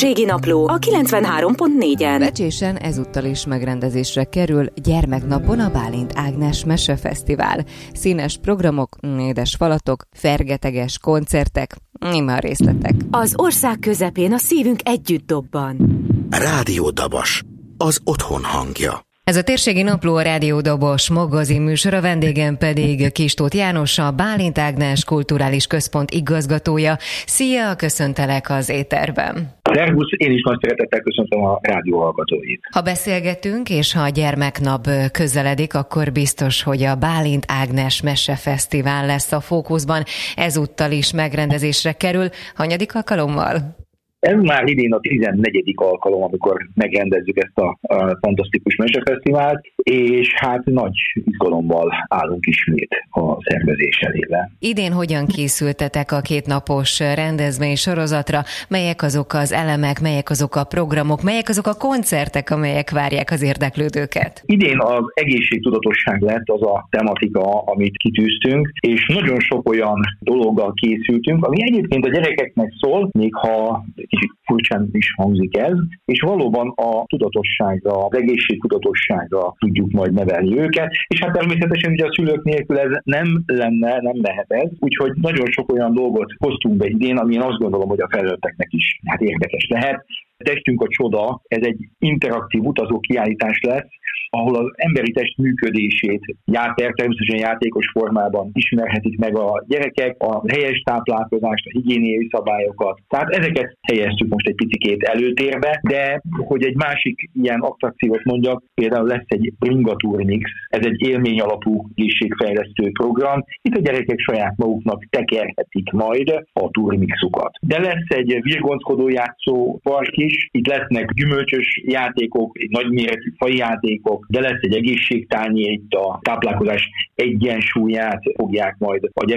Térségi Napló a 93.4-en. Becsésen ezúttal is megrendezésre kerül Gyermeknapon a Bálint Ágnes Mesefesztivál. Színes programok, édes falatok, fergeteges koncertek, íme a részletek. Az ország közepén a szívünk együtt dobban. Rádió Dabas, az otthon hangja. Ez a Térségi Napló, a Rádió Dabas magazin műsora, vendégem pedig Kiss Tóth János, a Bálint Ágnes Kulturális Központ igazgatója. Szia, köszöntelek az éterben. Szervusz, én is nagy szeretettel köszöntöm a rádió hallgatóit. Ha beszélgetünk, és ha a gyermeknap közeledik, akkor biztos, hogy a Bálint Ágnes Mesefesztivál lesz a fókuszban. Ezúttal is megrendezésre kerül. Hanyadik alkalommal? Ez már idén a 14. alkalom, amikor megrendezzük ezt a fantasztikus mesefesztivált, és hát nagy izgalommal állunk ismét a szervezés elébe. Idén hogyan készültetek a kétnapos rendezvény sorozatra? Melyek azok az elemek, melyek azok a programok, melyek azok a koncertek, amelyek várják az érdeklődőket? Idén az egészségtudatosság lett az a tematika, amit kitűztünk, és nagyon sok olyan dologgal készültünk, ami egyébként a gyerekeknek szól, még ha kicsit furcsán is hangzik ez, és valóban a tudatosságra, az egészségtudatosságra tudjuk majd nevelni őket, és hát természetesen ugye a szülők nélkül ez nem lehet ez, úgyhogy nagyon sok olyan dolgot hoztunk be idén, ami én azt gondolom, hogy a felnőtteknek is érdekes lehet. A Testünk a csoda, ez egy interaktív utazókiállítás lesz, ahol az emberi test működését természetesen játékos formában ismerhetik meg a gyerekek, a helyes táplálkozást, a higiéniai szabályokat. Tehát ezeket helyeztük most egy picikét előtérbe, de hogy egy másik ilyen attrakciót mondjak, például lesz egy Bringa Turmix, ez egy élmény alapú egészségfejlesztő program. Itt a gyerekek saját maguknak tekerhetik majd a turmixukat. De lesz egy virgonckodó játszó park is, itt lesznek gyümölcsös játékok, egy nagyméretű faji játékok, de lesz egy egészségtányér, itt a táplálkozás egyensúlyát fogják majd a